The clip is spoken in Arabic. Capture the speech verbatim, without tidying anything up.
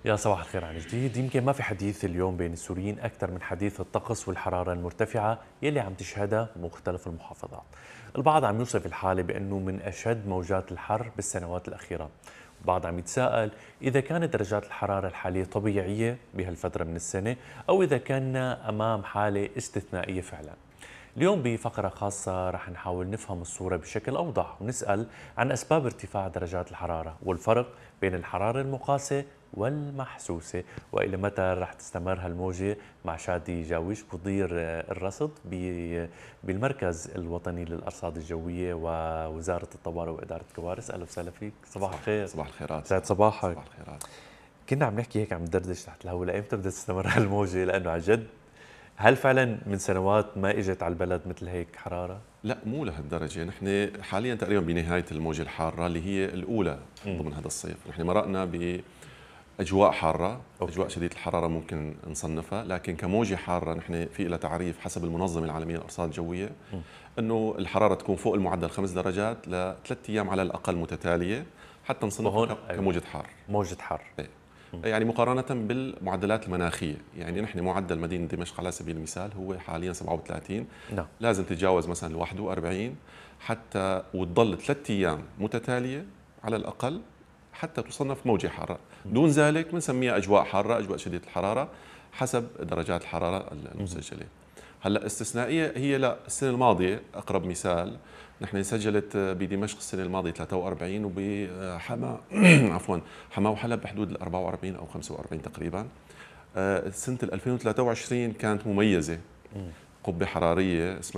يا صباح الخير عن جديد. يمكن ما في حديث اليوم بين السوريين أكثر من حديث الطقس والحرارة المرتفعة يلي عم تشهدها مختلف المحافظات. البعض عم يوصف الحالة بأنه من أشد موجات الحر بالسنوات الأخيرة. البعض عم يتساءل إذا كانت درجات الحرارة الحالية طبيعية بهالفترة من السنة أو إذا كنا أمام حالة استثنائية فعلا. اليوم بفقرة خاصة رح نحاول نفهم الصورة بشكل أوضح ونسأل عن أسباب ارتفاع درجات الحرارة والفرق بين الحرارة المقاسة والمحسوسة، وإلى متى رح تستمر هالموجة. مع شادي جاويش مدير الرصد بالمركز الوطني للأرصاد الجوية ووزارة الطوارئ وإدارة الكوارث. أهلا وسهلا فيك، صباح الخير. صباح الخيرات. سعد صباحك. صباح الخيرات. كنا عم نحكي هيك عم ندردش تحت الهواء، لأيمتى بدها تستمر هالموجة؟ لأنه عن جد هل فعلا من سنوات ما اجت على البلد مثل هيك حراره؟ لا، مو لهالدرجه، نحن حاليا تقريبا بنهايه الموجه الحاره اللي هي الاولى ضمن هذا الصيف، نحن مرقنا باجواء حاره، أوكي. اجواء شديده الحراره ممكن نصنفها، لكن كموجه حاره نحن في لها تعريف حسب المنظمه العالميه للارصاد الجويه م. انه الحراره تكون فوق المعدل خمس درجات لثلاث ايام على الاقل متتاليه حتى نصنفها كموجه حار. موجه حر. ايه. يعني مقارنة بالمعدلات المناخية، يعني نحن معدل مدينة دمشق على سبيل المثال هو حاليا سبعة وثلاثين، نعم. لازم تتجاوز مثلا ال واحد وأربعين حتى وتضل ثلاث أيام متتالية على الأقل حتى تصنف موجة حارة. دون ذلك بنسميها أجواء حارة، أجواء شديدة الحرارة حسب درجات الحرارة المسجلة. هلا استثنائية هي لا، السنة الماضية أقرب مثال، نحن سجلت بدمشق السنة الماضية ثلاثة وأربعين وبحما عفوا حما وحلب بحدود ال أربعة وأربعين أو خمسة وأربعين تقريبا. سنة ألفين وثلاثة وعشرين كانت مميزة، قبة حرارية